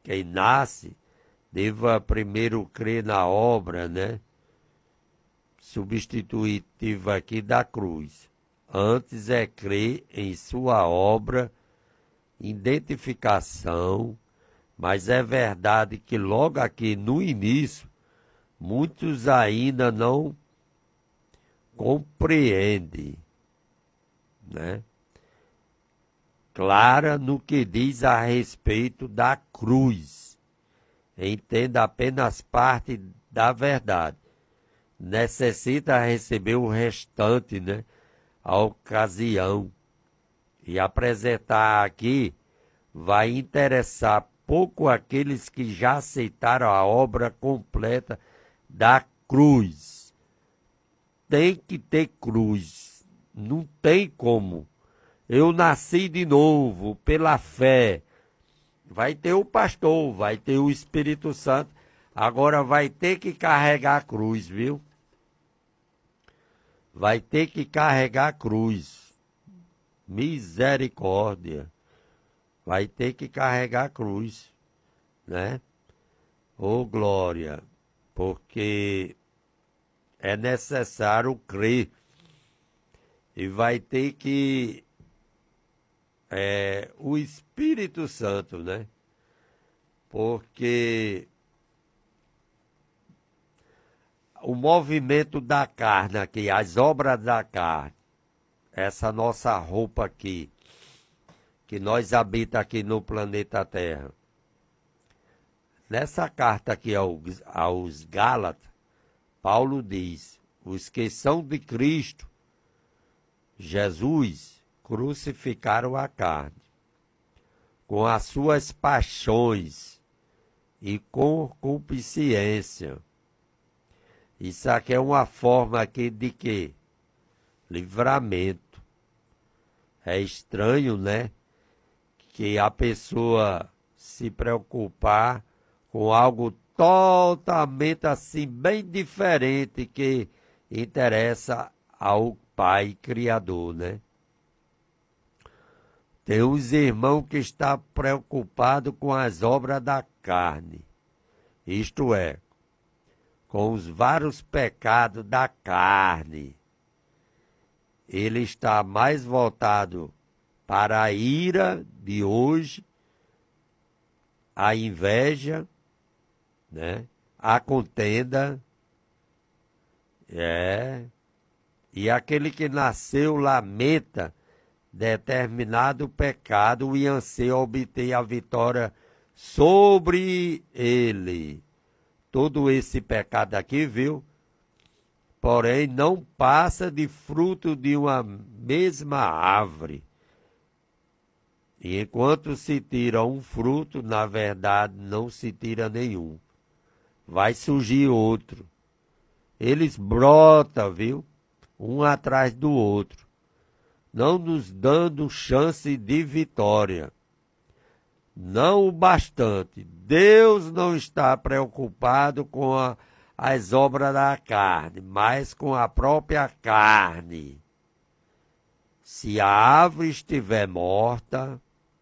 quem nasce deva primeiro crer na obra, né? Substitutiva aqui da cruz. Antes é crer em sua obra, identificação, mas é verdade que logo aqui no início, muitos ainda não compreendem, né? Clara no que diz a respeito da cruz. Entenda apenas parte da verdade. Necessita receber o restante, né? A ocasião. E apresentar aqui vai interessar pouco aqueles que já aceitaram a obra completa da cruz. Tem que ter cruz. Não tem como. Eu nasci de novo pela fé. Vai ter o pastor, vai ter o Espírito Santo. Agora vai ter que carregar a cruz, viu? Vai ter que carregar a cruz. Misericórdia. Vai ter que carregar a cruz, né? Ô glória, porque é necessário crer. E vai ter que o Espírito Santo, né? Porque o movimento da carne aqui, as obras da carne, essa nossa roupa aqui, que nós habitamos aqui no planeta Terra. Nessa carta aqui aos Gálatas, Paulo diz, os que são de Cristo, Jesus, crucificaram a carne, com as suas paixões e concupiscência. Isso aqui é uma forma aqui de quê? Livramento. É estranho, né? Que a pessoa se preocupar com algo totalmente assim, bem diferente que interessa ao Pai Criador, né? Tem uns irmãos que estão preocupados com as obras da carne, isto é, com os vários pecados da carne. Ele está mais voltado para a ira de hoje, a inveja, né? A contenda, e aquele que nasceu lamenta determinado pecado e anseia obter a vitória sobre ele. Todo esse pecado aqui, viu? Porém, não passa de fruto de uma mesma árvore. E enquanto se tira um fruto, na verdade, não se tira nenhum. Vai surgir outro. Eles brotam, viu? Um atrás do outro, não nos dando chance de vitória. Não o bastante. Deus não está preocupado com as obras da carne, mas com a própria carne. Se a árvore estiver morta,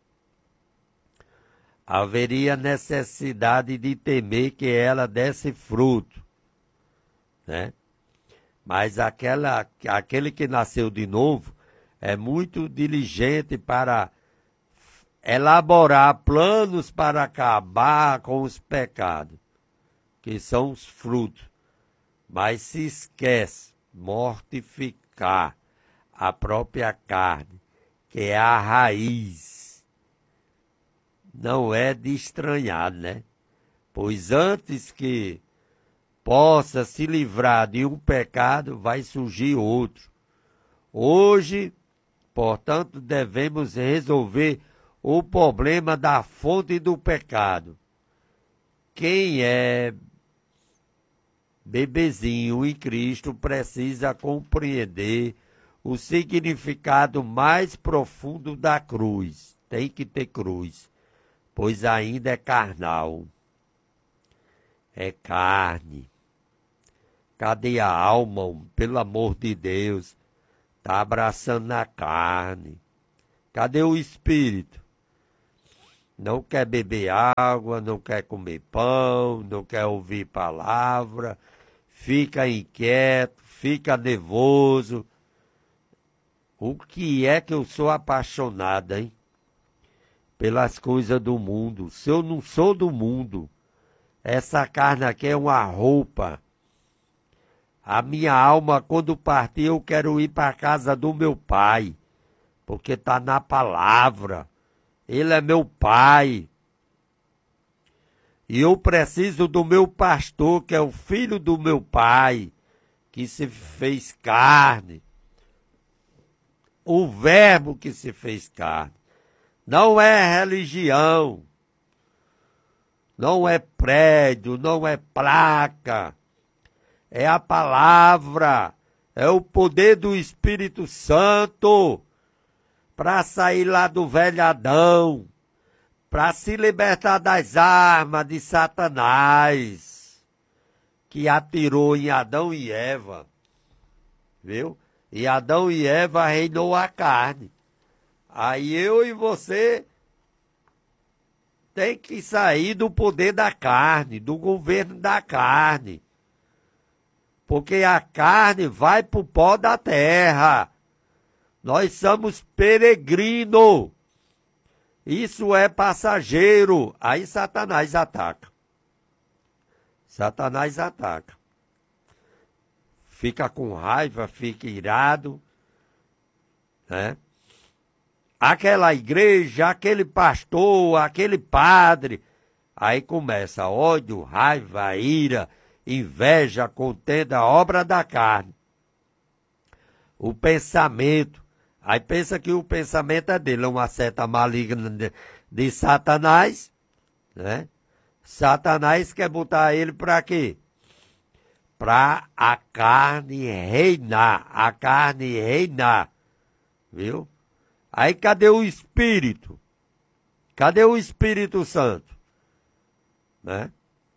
haveria necessidade de temer que ela desse fruto, né? Mas aquele que nasceu de novo é muito diligente para elaborar planos para acabar com os pecados, que são os frutos. Mas se esquece mortificar a própria carne, que é a raiz. Não é de estranhar, né? Pois antes que possa se livrar de um pecado, vai surgir outro. Hoje, portanto, devemos resolver o problema da fonte do pecado. Quem é bebezinho em Cristo precisa compreender o significado mais profundo da cruz. Tem que ter cruz, pois ainda é carnal. É carne. Cadê a alma, pelo amor de Deus? Está abraçando na carne. Cadê o espírito? não quer beber água, não quer comer pão, não quer ouvir palavra, fica inquieto, fica nervoso. O que é que eu sou apaixonada, hein? Pelas coisas do mundo. Se eu não sou do mundo, essa carne aqui é uma roupa. A minha alma, quando partir, eu quero ir para a casa do meu pai, porque está na palavra. Ele é meu pai. E eu preciso do meu pastor, que é o filho do meu pai, que se fez carne. O verbo que se fez carne. Não é religião, não é prédio, não é placa. É a palavra, é o poder do Espírito Santo para sair lá do velho Adão, para se libertar das armas de Satanás, que atirou em Adão e Eva, viu? E Adão e Eva reinou a carne. Aí eu e você tem que sair do poder da carne, do governo da carne. Porque a carne vai para o pó da terra. Nós somos peregrinos. Isso é passageiro. Aí Satanás ataca. Satanás ataca. Fica com raiva, fica irado, né? Aquela igreja, aquele pastor, aquele padre. Aí começa ódio, raiva, ira, inveja, contenda, obra da carne. O pensamento. Aí pensa que o pensamento é dele, é uma seta maligna de Satanás, né? Satanás quer botar ele para quê? Para a carne reinar, viu? Aí cadê o Espírito? Cadê o Espírito Santo? Né?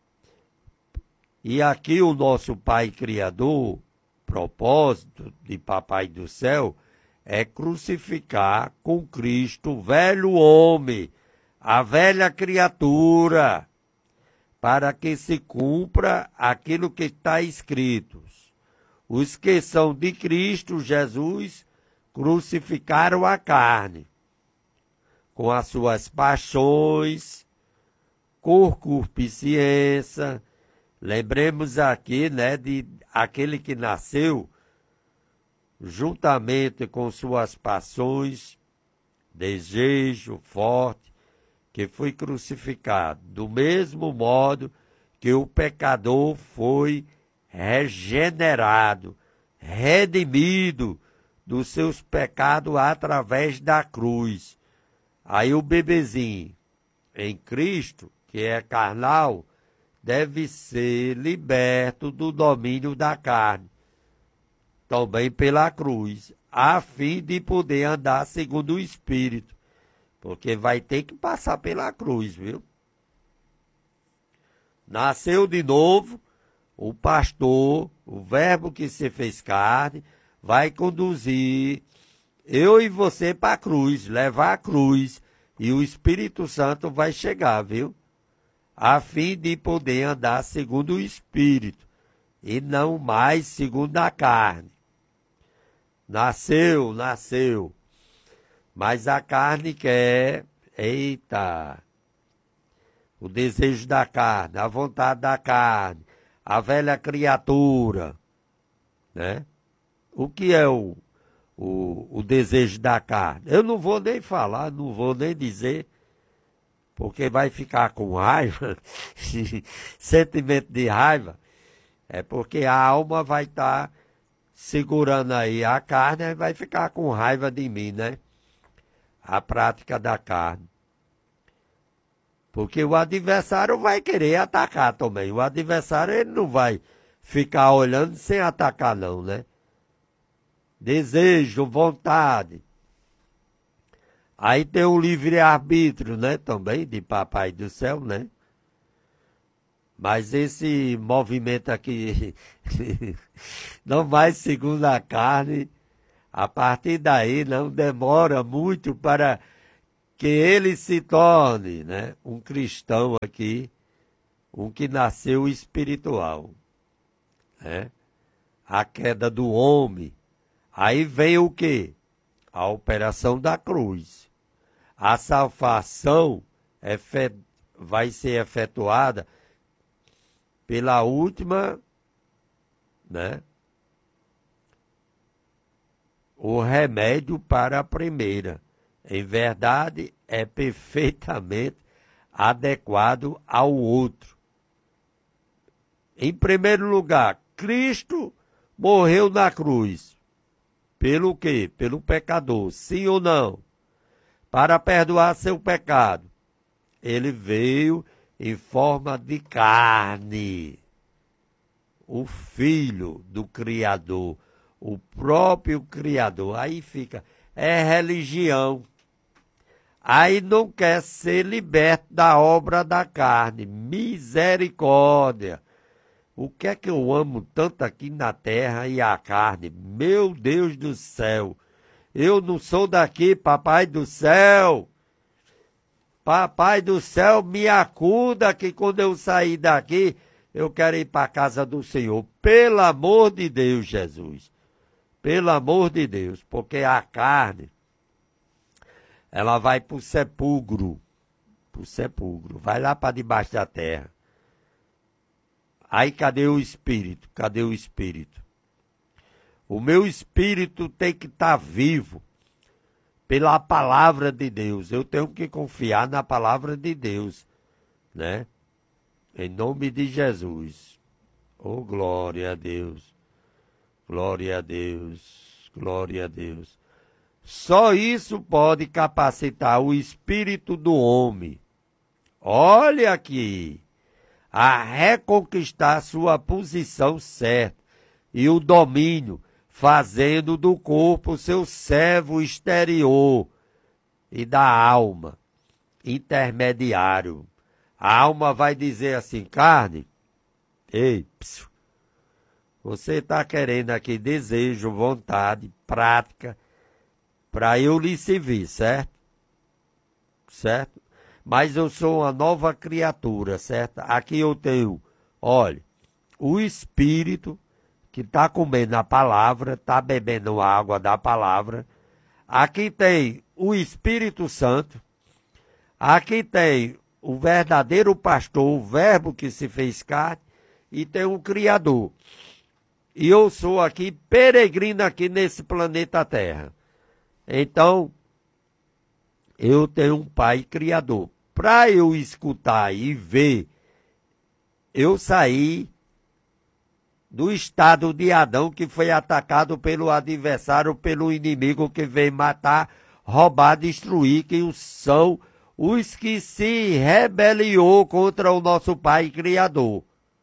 E aqui o nosso Pai Criador, propósito de Papai do Céu, é crucificar com Cristo o velho homem, a velha criatura, para que se cumpra aquilo que está escrito. Os que são de Cristo Jesus crucificaram a carne, com as suas paixões, concupiscência. Lembremos aqui, né, de aquele que nasceu juntamente com suas paixões, desejo forte, que foi crucificado, do mesmo modo que o pecador foi regenerado, redimido dos seus pecados através da cruz. Aí o bebezinho em Cristo, que é carnal, deve ser liberto do domínio da carne, também pela cruz, a fim de poder andar segundo o Espírito, porque vai ter que passar pela cruz, viu? Nasceu de novo, o pastor, o verbo que se fez carne, vai conduzir eu e você para a cruz, levar a cruz, e o Espírito Santo vai chegar, viu? A fim de poder andar segundo o Espírito, e não mais segundo a carne. Nasceu, mas a carne quer, o desejo da carne, a vontade da carne, a velha criatura, né? O que é o desejo da carne? Eu não vou nem falar, não vou nem dizer, porque vai ficar com raiva, sentimento de raiva, é porque a alma vai estar segurando aí a carne e vai ficar com raiva de mim, né? A prática da carne. Porque o adversário vai querer atacar também. O adversário ele não vai ficar olhando sem atacar não, né? Desejo, vontade. Aí tem o livre-arbítrio, né? Também de Papai do Céu, né? Mas esse movimento aqui não vai segundo a carne. A partir daí não demora muito para que ele se torne, né, um cristão aqui, um que nasceu espiritual, né? A queda do homem. Aí vem o quê? A operação da cruz. A salvação vai ser efetuada pela última, né? O remédio para a primeira. Em verdade, é perfeitamente adequado ao outro. Em primeiro lugar, Cristo morreu na cruz. Pelo quê? Pelo pecador, sim ou não? Para perdoar seu pecado. Ele veio em forma de carne. O Filho do Criador, o próprio Criador. Aí fica, é religião. Aí não quer ser liberto da obra da carne. Misericórdia. O que é que eu amo tanto aqui na terra e a carne? Meu Deus do céu. Eu não sou daqui, papai do céu. Papai do céu, me acuda que quando eu sair daqui, eu quero ir para a casa do Senhor. Pelo amor de Deus, Jesus. Pelo amor de Deus. Porque a carne, ela vai para o sepulcro. Para o sepulcro. Vai lá para debaixo da terra. Aí cadê o espírito? Cadê o espírito? O meu espírito tem que estar vivo pela palavra de Deus. Eu tenho que confiar na palavra de Deus, né? Em nome de Jesus. Oh, glória a Deus. Glória a Deus. Glória a Deus. Só isso pode capacitar o espírito do homem. Olha aqui. A reconquistar sua posição certa e o domínio, fazendo do corpo seu servo exterior e da alma intermediário. A alma vai dizer assim, carne, ei, você está querendo aqui desejo, vontade, prática, para eu lhe servir, certo? Certo? Mas eu sou uma nova criatura, certo? Aqui eu tenho, olha, o Espírito que está comendo a palavra, está bebendo a água da palavra. Aqui tem o Espírito Santo. Aqui tem o verdadeiro pastor, o verbo que se fez carne. E tem o Criador. E eu sou aqui peregrino aqui nesse planeta Terra. Então, eu tenho um Pai Criador. Para eu escutar e ver, eu saí do estado de Adão, que foi atacado pelo adversário, pelo inimigo que veio matar, roubar, destruir, que são os que se rebeliou contra o nosso Pai Criador.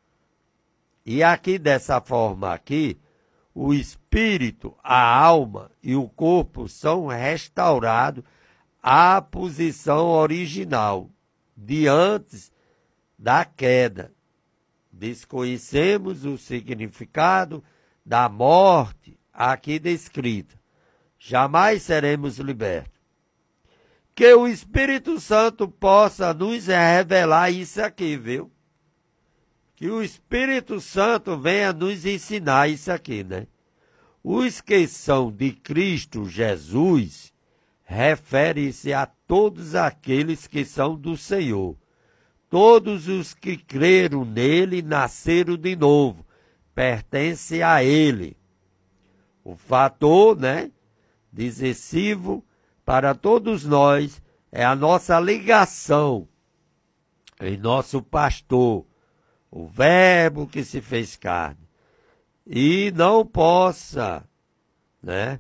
E aqui, dessa forma aqui, o espírito, a alma e o corpo são restaurados à posição original, de antes da queda. Desconhecemos o significado da morte aqui descrita. Jamais seremos libertos. Que o Espírito Santo possa nos revelar isso aqui, viu? Que o Espírito Santo venha nos ensinar isso aqui, né? Os que são de Cristo Jesus refere-se a todos aqueles que são do Senhor. Todos os que creram nele nasceram de novo, pertencem a ele. O fator, né, decisivo para todos nós é a nossa ligação em nosso pastor, o verbo que se fez carne. E não possa, né,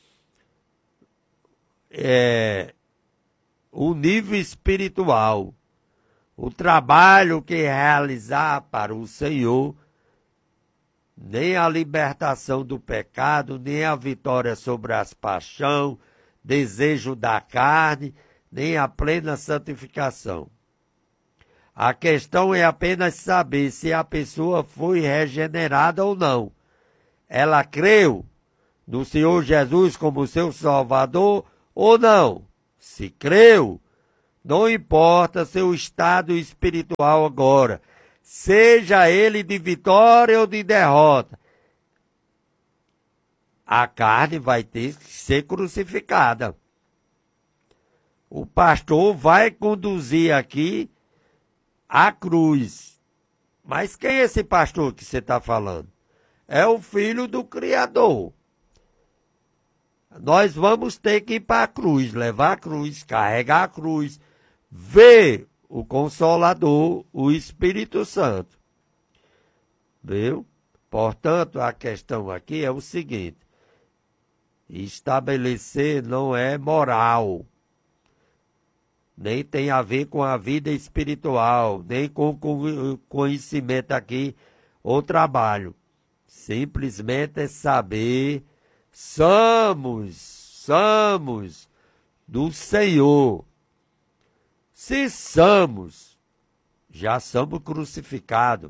o nível espiritual, o trabalho que realizar para o Senhor, nem a libertação do pecado, nem a vitória sobre as paixões, desejo da carne, nem a plena santificação. A questão é apenas saber se a pessoa foi regenerada ou não. Ela creu no Senhor Jesus como seu Salvador ou não? Se creu, Não importa seu estado espiritual agora, seja ele de vitória ou de derrota, a carne vai ter que ser crucificada. O pastor vai conduzir aqui a cruz. Mas quem é esse pastor que você está falando? É o filho do Criador. Nós vamos ter que ir para a cruz, levar a cruz, carregar a cruz, ver o Consolador, o Espírito Santo. Viu? Portanto, a questão aqui é o seguinte: estabelecer não é moral, nem tem a ver com a vida espiritual, nem com conhecimento aqui ou trabalho. Simplesmente é saber, somos do Senhor. Se somos, já somos crucificados.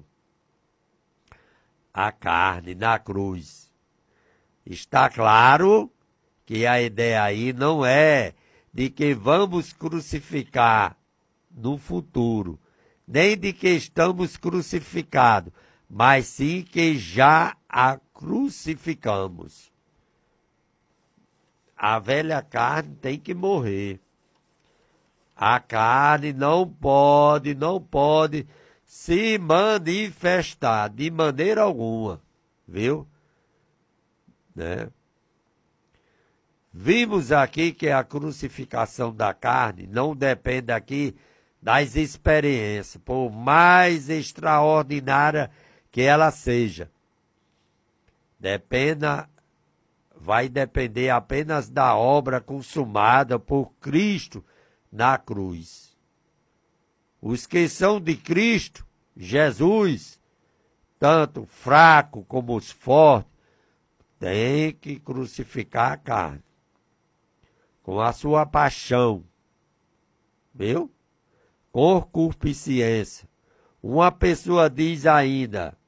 A carne na cruz. Está claro que a ideia aí não é de que vamos crucificar no futuro, nem de que estamos crucificados, mas sim que já a crucificamos. A velha carne tem que morrer. A carne não pode se manifestar de maneira alguma, viu? Né? Vimos aqui que a crucificação da carne não depende aqui das experiências, por mais extraordinária que ela seja. Vai depender apenas da obra consumada por Cristo na cruz. Os que são de Cristo, Jesus, tanto fraco como os fortes, têm que crucificar a carne com a sua paixão, viu? Concupiscência. Uma pessoa diz ainda,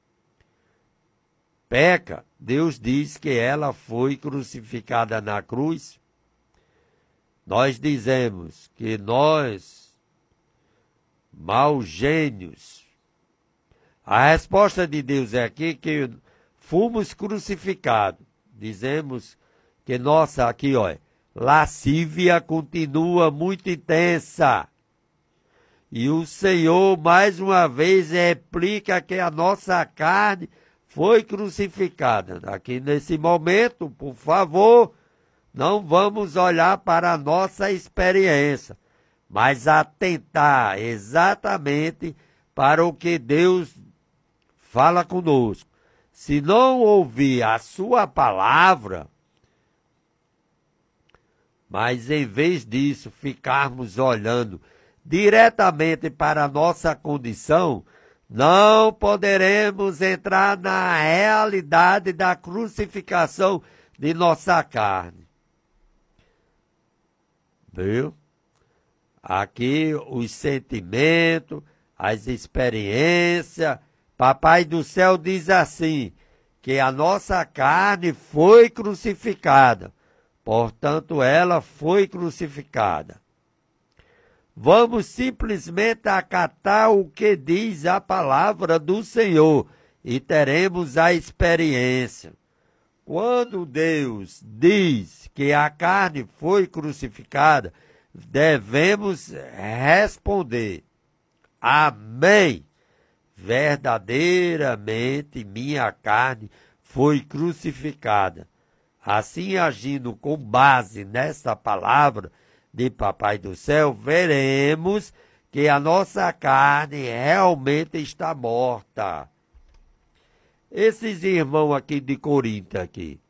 peca, Deus diz que ela foi crucificada na cruz. Nós dizemos que nós, maus gênios, a resposta de Deus é aqui que fomos crucificados. Dizemos que nossa, aqui ó, lascívia continua muito intensa. E o Senhor, mais uma vez, replica que a nossa carne foi crucificada. Aqui nesse momento, por favor, não vamos olhar para a nossa experiência, mas atentar exatamente para o que Deus fala conosco. Se não ouvir a sua palavra, mas em vez disso ficarmos olhando diretamente para a nossa condição, não poderemos entrar na realidade da crucificação de nossa carne. Viu? Aqui os sentimentos, as experiências. Papai do céu diz assim, que a nossa carne foi crucificada. Portanto, ela foi crucificada. Vamos simplesmente acatar o que diz a palavra do Senhor e teremos a experiência. Quando Deus diz que a carne foi crucificada, devemos responder: amém. Verdadeiramente minha carne foi crucificada. Assim, agindo com base nessa palavra de Papai do Céu, veremos que a nossa carne realmente está morta. Esses irmãos aqui de Corinto aqui,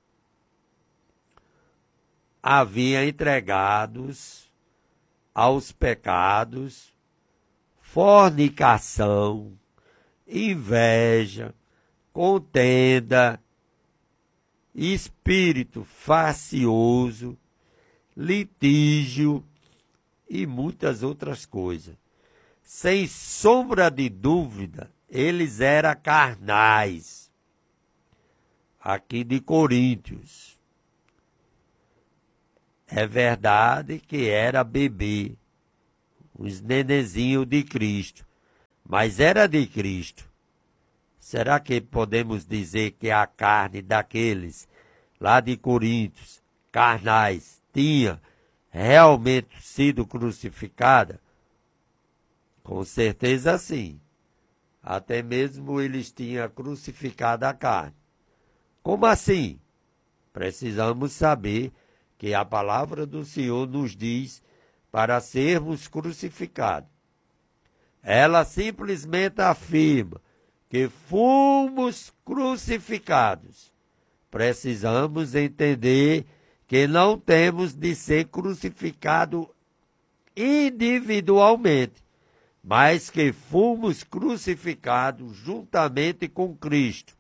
haviam entregados aos pecados, fornicação, inveja, contenda, espírito faccioso, litígio e muitas outras coisas. Sem sombra de dúvida, eles eram carnais. Aqui de Coríntios. É verdade que era bebê, uns nenezinhos de Cristo, mas era de Cristo. Será que podemos dizer que a carne daqueles lá de Coríntios, carnais, tinha realmente sido crucificada? Com certeza sim. Até mesmo eles tinham crucificado a carne. Como assim? Precisamos saber que a palavra do Senhor nos diz para sermos crucificados. Ela simplesmente afirma que fomos crucificados. Precisamos entender que não temos de ser crucificados individualmente, mas que fomos crucificados juntamente com Cristo.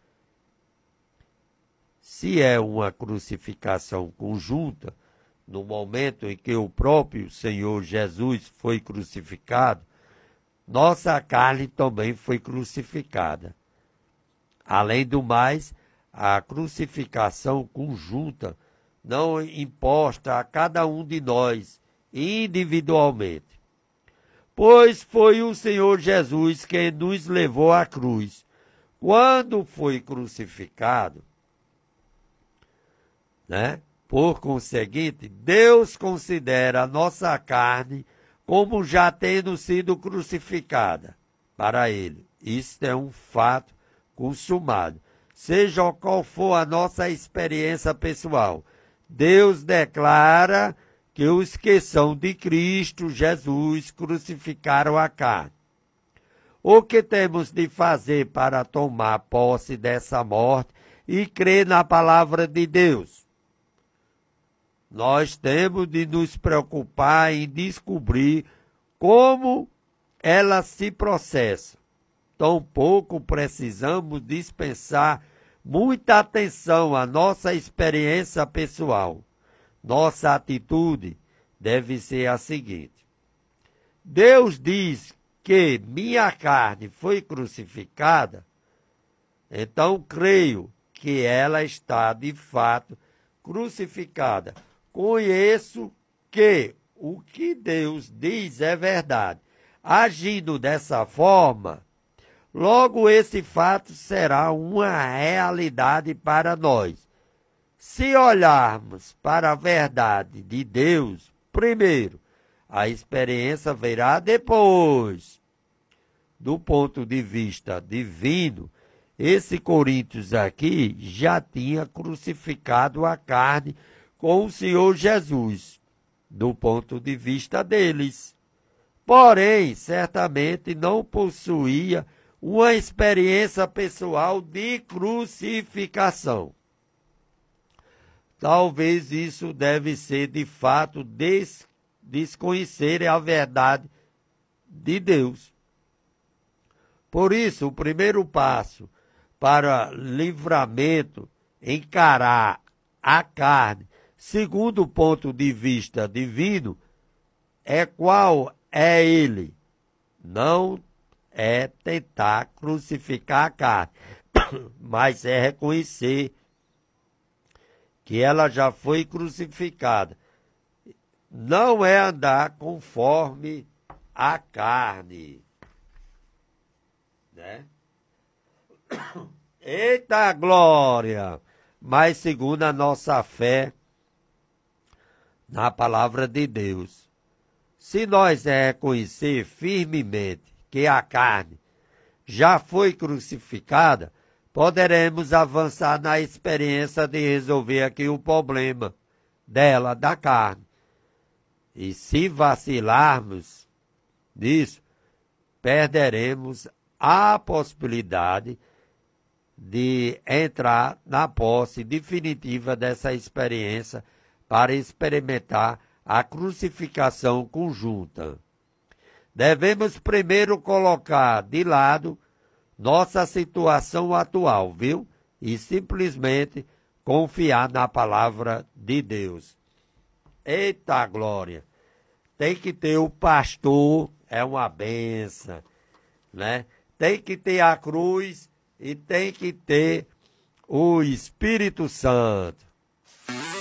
Se é uma crucificação conjunta, no momento em que o próprio Senhor Jesus foi crucificado, nossa carne também foi crucificada. Além do mais, a crucificação conjunta não imposta a cada um de nós individualmente. Pois foi o Senhor Jesus quem nos levou à cruz. Quando foi crucificado, por conseguinte, Deus considera a nossa carne como já tendo sido crucificada para ele. Isto é um fato consumado. Seja qual for a nossa experiência pessoal, Deus declara que os que são de Cristo Jesus crucificaram a carne. O que temos de fazer para tomar posse dessa morte e crer na palavra de Deus? Nós temos de nos preocupar em descobrir como ela se processa. Tampouco precisamos dispensar muita atenção à nossa experiência pessoal. Nossa atitude deve ser a seguinte: Deus diz que minha carne foi crucificada, então creio que ela está de fato crucificada. Conheço que o que Deus diz é verdade. Agindo dessa forma, logo esse fato será uma realidade para nós. Se olharmos para a verdade de Deus, primeiro, a experiência virá depois. Do ponto de vista divino, esse Coríntios aqui já tinha crucificado a carne com o Senhor Jesus, do ponto de vista deles. Porém, certamente não possuía uma experiência pessoal de crucificação. Talvez isso deve ser, de fato, desconhecer a verdade de Deus. Por isso, o primeiro passo para livramento, encarar a carne, segundo o ponto de vista divino, qual é ele? Não é tentar crucificar a carne, mas é reconhecer que ela já foi crucificada. Não é andar conforme a carne. Eita glória! Mas segundo a nossa fé na palavra de Deus. Se nós reconhecer firmemente que a carne já foi crucificada, poderemos avançar na experiência de resolver aqui o problema dela, da carne. E se vacilarmos nisso, perderemos a possibilidade de entrar na posse definitiva dessa experiência para experimentar a crucificação conjunta. Devemos primeiro colocar de lado nossa situação atual, viu? E simplesmente confiar na palavra de Deus. Eita glória! Tem que ter o pastor, é uma benção, Tem que ter a cruz e tem que ter o Espírito Santo.